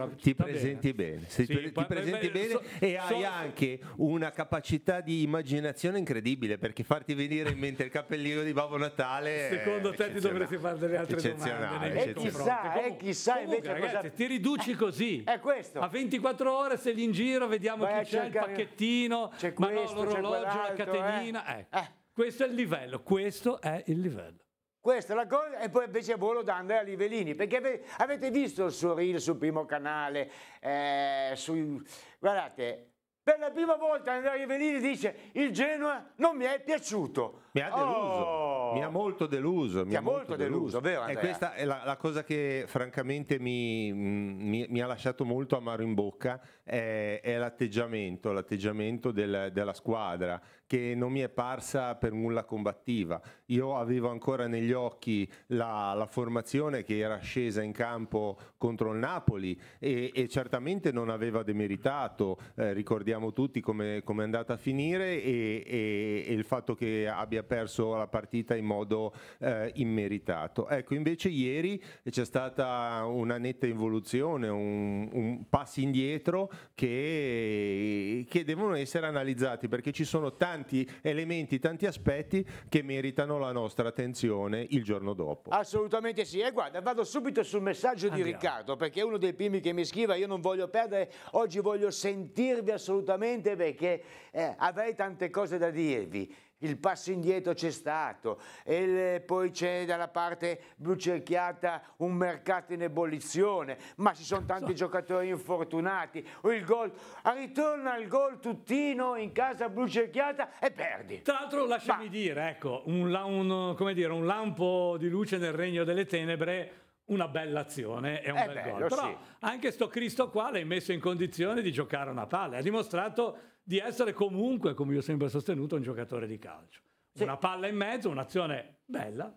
ti presenti bene, ti presenti bene e hai anche una capacità di immaginazione incredibile, perché farti venire in mente il cappellino di Babbo Natale, secondo te ti dovresti fare delle altre domande. E chissà invece ragazzi, cosa... ti riduci così. È questo. A 24 ore sei lì in giro, vediamo Vai chi a c'è, il cercare- pacchettino, c'è ma no, questo, c'è l'orologio, la quell'altro, catenina. Questo è il livello, questo è il livello. Questa è la cosa, e poi invece volo da Andrea Livellini, perché avete visto il suo reel sul Primo Canale, guardate, per la prima volta Andrea Livellini dice il Genoa non mi è piaciuto. Mi ha deluso, mi ha molto deluso. Ti ha molto deluso, vero Andrea? E questa è la cosa che francamente mi ha lasciato molto amaro in bocca, è l'atteggiamento della squadra, che non mi è parsa per nulla combattiva. Io avevo ancora negli occhi la formazione che era scesa in campo contro il Napoli e certamente non aveva demeritato, ricordiamo tutti come è andata a finire e il fatto che abbia perso la partita in modo immeritato. Ecco, invece ieri c'è stata una netta involuzione, un passi indietro che devono essere analizzati, perché ci sono tanti elementi, tanti aspetti che meritano la nostra attenzione il giorno dopo. Assolutamente sì, e guarda, vado subito sul messaggio di Riccardo, perché è uno dei primi che mi scrive, io non voglio perdere, oggi voglio sentirvi assolutamente, perché avrei tante cose da dirvi. Il passo indietro c'è stato, e poi c'è dalla parte blucerchiata un mercato in ebollizione, ma ci sono tanti giocatori infortunati. Il gol, ritorna il gol tuttino in casa blucerchiata e perdi. Tra l'altro lasciami dire, ecco, un lampo di luce nel regno delle tenebre, una bella azione e un bel gol. Però sì, anche sto Cristo qua l'hai messo in condizione di giocare una palla, ha dimostrato di essere comunque, come io ho sempre sostenuto, un giocatore di calcio. Sì. Una palla in mezzo, un'azione bella,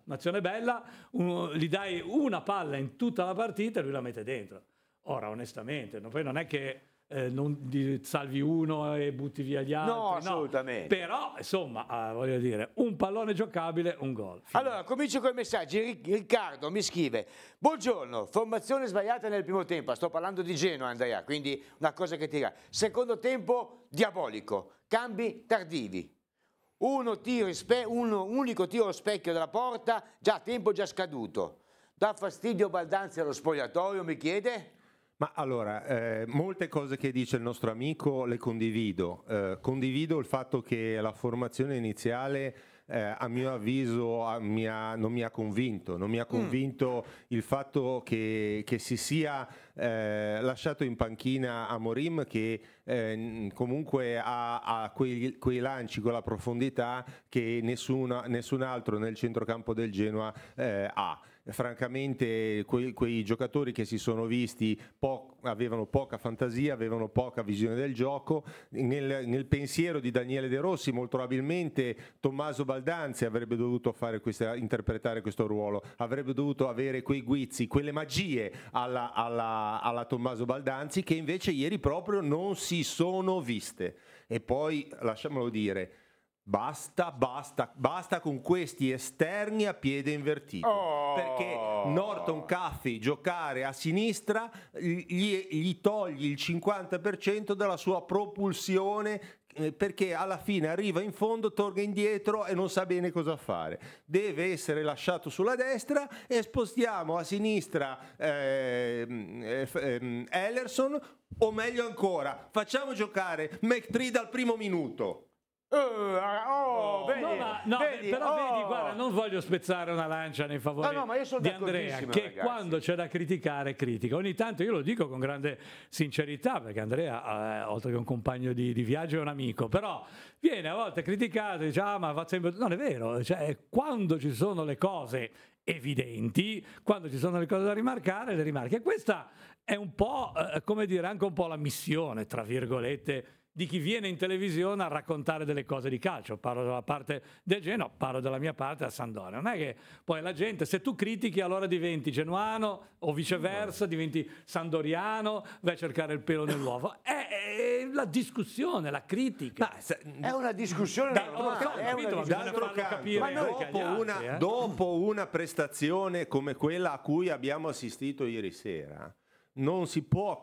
gli dai una palla in tutta la partita e lui la mette dentro. Ora, onestamente, poi non è che non salvi uno e butti via gli altri. No, assolutamente. Però, insomma, voglio dire, un pallone giocabile, un gol. Allora, comincio con i messaggi. Riccardo mi scrive: buongiorno, formazione sbagliata nel primo tempo. Sto parlando di Genoa, Andrea, quindi una cosa che tira. Secondo tempo diabolico, cambi tardivi. Un unico tiro allo specchio della porta, già tempo già scaduto. Dà fastidio Baldanzi allo spogliatoio, mi chiede? Ma allora, molte cose che dice il nostro amico le condivido. Condivido il fatto che la formazione iniziale, a mio avviso, non mi ha convinto. Non mi ha convinto il fatto che si sia lasciato in panchina Amorim, che comunque ha quei lanci, quella profondità che nessun altro nel centrocampo del Genoa ha. Francamente quei giocatori che si sono visti avevano poca fantasia, avevano poca visione del gioco. Nel pensiero di Daniele De Rossi molto probabilmente Tommaso Baldanzi avrebbe dovuto interpretare questo ruolo, avrebbe dovuto avere quei guizzi, quelle magie alla Tommaso Baldanzi, che invece ieri proprio non si sono viste. E poi lasciamolo dire, basta con questi esterni a piede invertito, perché Norton Caffey giocare a sinistra gli togli il 50% della sua propulsione, perché alla fine arriva in fondo, torna indietro e non sa bene cosa fare. Deve essere lasciato sulla destra e spostiamo a sinistra Ellerson, o meglio ancora facciamo giocare McTree dal primo minuto. Vedi, guarda, non voglio spezzare una lancia nei favori di Andrea, che ragazzi, quando c'è da criticare critica. Ogni tanto io lo dico con grande sincerità, perché Andrea, oltre che un compagno di viaggio, è un amico, però viene a volte criticato e dice ma va sempre... Non è vero, cioè, quando ci sono le cose evidenti, quando ci sono le cose da rimarcare, le rimarche. E questa è un po', come dire, anche un po' la missione, tra virgolette, di chi viene in televisione a raccontare delle cose di calcio. Parlo della parte del Genoa, parlo della mia parte a Sampdoria. Non è che poi la gente, se tu critichi, allora diventi genuano, o viceversa, diventi sandoriano, vai a cercare il pelo nell'uovo. È la discussione, la critica. È una discussione dopo una prestazione come quella a cui abbiamo assistito ieri sera, non si può